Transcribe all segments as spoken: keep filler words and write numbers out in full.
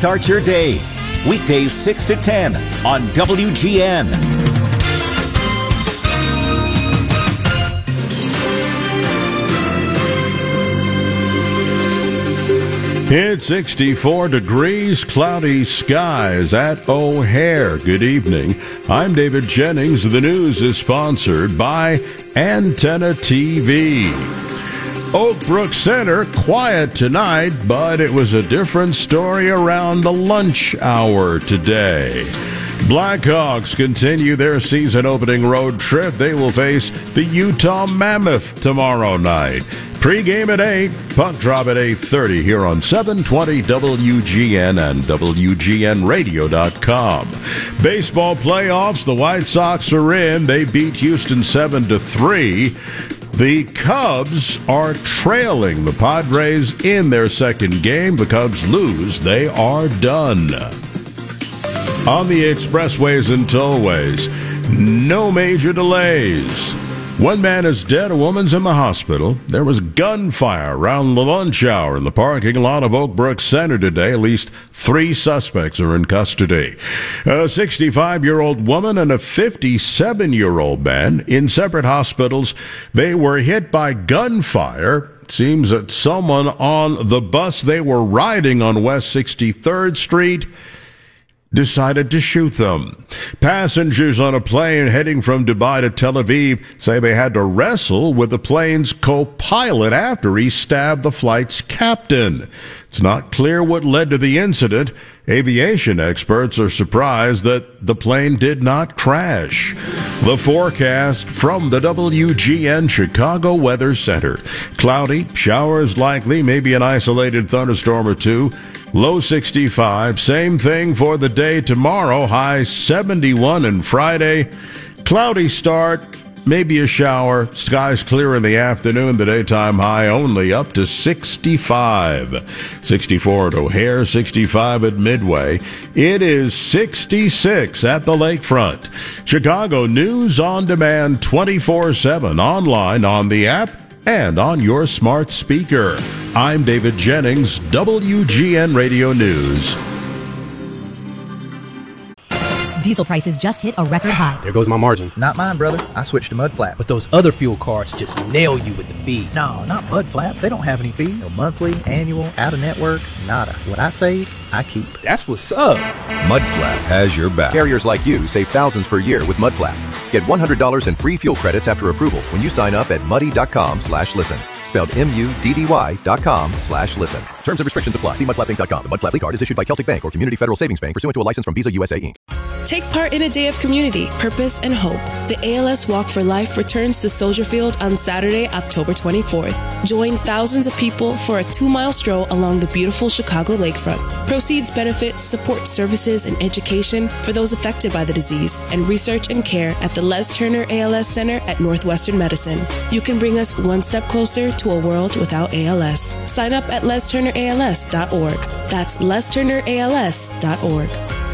start your day. Weekdays six to ten on W G N. It's sixty-four degrees, cloudy skies at O'Hare. Good evening. I'm David Jennings. The news is sponsored by Antenna T V. Oak Brook Center, quiet tonight, but it was a different story around the lunch hour today. Blackhawks continue their season-opening road trip. They will face the Utah Mammoth tomorrow night. Pre-game at eight, puck drop at eight thirty here on seven twenty W G N and W G N radio dot com. Baseball playoffs, the White Sox are in. They beat Houston seven to three. The Cubs are trailing the Padres in their second game. The Cubs lose. They are done. On the expressways and tollways, no major delays. One man is dead, a woman's in the hospital. There was gunfire around the lunch hour in the parking lot of Oak Brook Center today. At least three suspects are in custody. A sixty-five-year-old woman and a fifty-seven-year-old man in separate hospitals. They were hit by gunfire. It seems that someone on the bus they were riding on West sixty-third Street decided to shoot them. Passengers on a plane heading from Dubai to Tel Aviv say they had to wrestle with the plane's co-pilot after he stabbed the flight's captain. It's not clear what led to the incident. Aviation experts are surprised that the plane did not crash. The forecast from the W G N Chicago Weather Center. Cloudy, showers likely, maybe an isolated thunderstorm or two. Low sixty-five. Same thing for the day tomorrow. High seventy-one and Friday. Cloudy start, maybe a shower. Skies clear in the afternoon. The daytime high only up to sixty-five. sixty-four at O'Hare, sixty-five at Midway. It is sixty-six at the lakefront. Chicago News on Demand twenty-four seven. Online, on the app, and on your smart speaker. I'm David Jennings, W G N Radio News. Diesel prices just hit a record high. There goes my margin. Not mine, brother. I switched to Mudflap. But those other fuel cards just nail you with the fees. No, not Mudflap. They don't have any fees. No monthly, annual, out-of-network, nada. What I save, I keep. That's what's up. Mudflap has your back. Carriers like you save thousands per year with Mudflap. Get one hundred dollars in free fuel credits after approval when you sign up at muddy.com slash listen. Spelled M-U-D-D-Y dot com slash listen. Terms and restrictions apply. See mudflap inc dot com. The Mudflap card is issued by Celtic Bank or Community Federal Savings Bank pursuant to a license from Visa U S A, Incorporated. Take part in a day of community, purpose, and hope. The A L S Walk for Life returns to Soldier Field on Saturday, October twenty-fourth. Join thousands of people for a two-mile stroll along the beautiful Chicago lakefront. Proceeds benefit support services and education for those affected by the disease and research and care at the Les Turner A L S Center at Northwestern Medicine. You can bring us one step closer to a world without A L S. Sign up at les turner A L S dot org. That's les turner A L S dot org.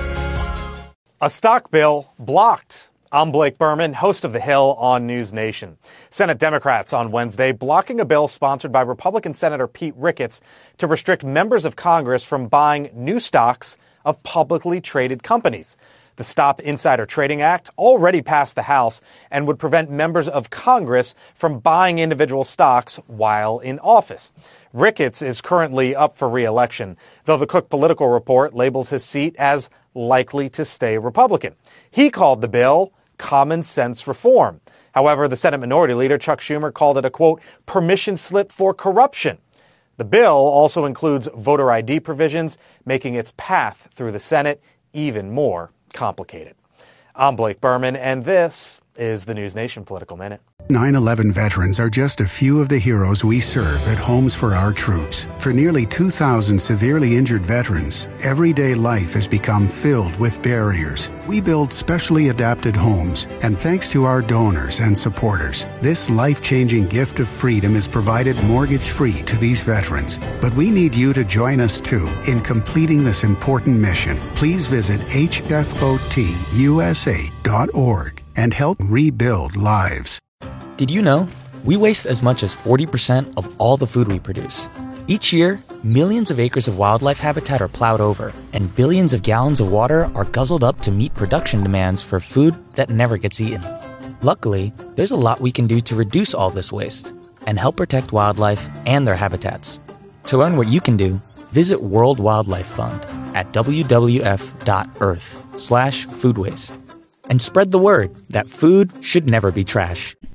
A stock bill blocked. I'm Blake Berman, host of The Hill on News Nation. Senate Democrats on Wednesday blocking a bill sponsored by Republican Senator Pete Ricketts to restrict members of Congress from buying new stocks of publicly traded companies. The Stop Insider Trading Act already passed the House and would prevent members of Congress from buying individual stocks while in office. Ricketts is currently up for re-election, though the Cook Political Report labels his seat as likely to stay Republican. He called the bill common sense reform. However, the Senate Minority Leader Chuck Schumer called it a, quote, permission slip for corruption. The bill also includes voter I D provisions, making its path through the Senate even more complicated. I'm Blake Berman, and this is the News Nation Political Minute. nine eleven veterans are just a few of the heroes we serve at Homes for Our Troops. For nearly two thousand severely injured veterans, everyday life has become filled with barriers. We build specially adapted homes, and thanks to our donors and supporters, this life-changing gift of freedom is provided mortgage-free to these veterans. But we need you to join us, too, in completing this important mission. Please visit H F O T U S A dot org and help rebuild lives. Did you know we waste as much as forty percent of all the food we produce? Each year, Millions of acres of wildlife habitat are plowed over, and billions of gallons of water are guzzled up to meet production demands for food that never gets eaten. Luckily, there's a lot we can do to reduce all this waste and help protect wildlife and their habitats. To learn what you can do, visit World Wildlife Fund at w w f dot earth slash food waste. And spread the word that food should never be trash.